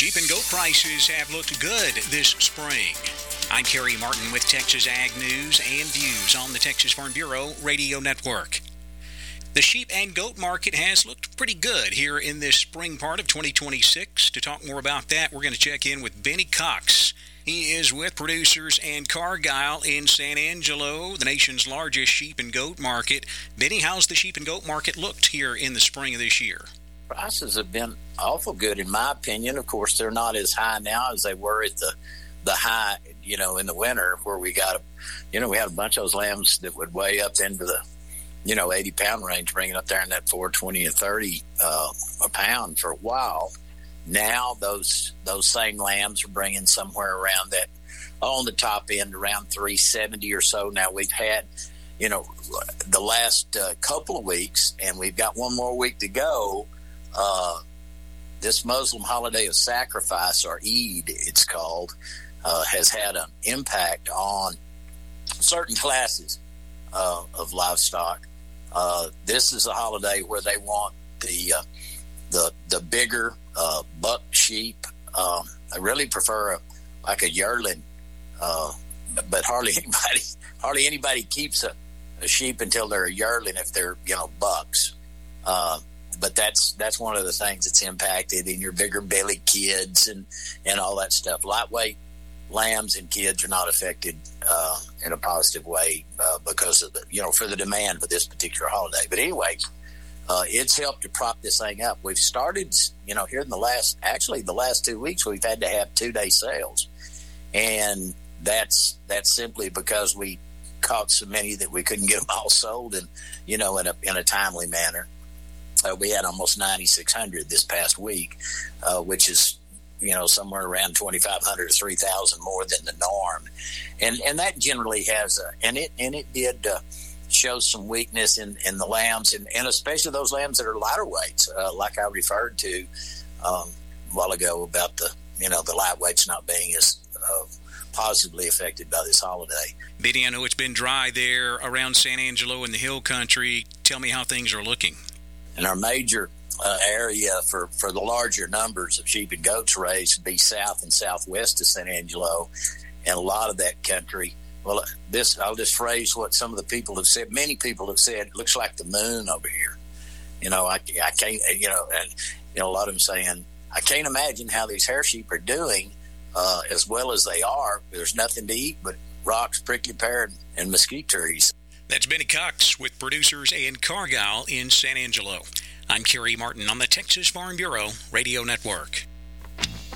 Sheep and goat prices have looked good this spring. I'm Kerry Martin with Texas Ag News and Views on the Texas Farm Bureau Radio Network. The sheep and goat market has looked pretty good here in this spring part of 2026. To talk more about that, we're going to check in with Benny Cox. He is with Producers and Cargyle in San Angelo, the nation's largest sheep and goat market. Benny, how's the sheep and goat market looked here in the spring of this year? Prices have been awful good, in my opinion. Of course, they're not as high now as they were at the high, in the winter, where we got, we had a bunch of those lambs that would weigh up into the, 80-pound range, bringing up there in that 420 and 30 a pound for a while. Now those same lambs are bringing somewhere around that, on the top end, around 370 or so. Now we've had, the last couple of weeks, and we've got one more week to go. This Muslim holiday of sacrifice, or Eid it's called, has had an impact on certain classes of livestock. This is a holiday where they want the bigger buck sheep. I really prefer a yearling, but hardly anybody keeps a sheep until they're a yearling if they're bucks. But that's one of the things that's impacted in your bigger belly kids and all that stuff. Lightweight lambs and kids are not affected in a positive way because of for the demand for this particular holiday. But anyway, it's helped to prop this thing up. We've started, here in the last 2 weeks, we've had to have 2-day sales, and that's simply because we caught so many that we couldn't get them all sold in a timely manner. We had almost 9,600 this past week, which is, somewhere around 2,500 to 3,000 more than the norm. And that generally has, and it did show some weakness in the lambs, and especially those lambs that are lighter weights, like I referred to a while ago about the lightweights not being as positively affected by this holiday. Benny, I know it's been dry there around San Angelo in the hill country. Tell me how things are looking. In our major area for the larger numbers of sheep and goats raised would be south and southwest of San Angelo, and a lot of that country. Well, I'll just phrase what some of the people have said. Many people have said, it looks like the moon over here. I can't, and a lot of them saying, I can't imagine how these hair sheep are doing as well as they are. There's nothing to eat but rocks, prickly pear, and mesquite trees. That's Benny Cox with Producers and Cargyle in San Angelo. I'm Kerry Martin on the Texas Farm Bureau Radio Network.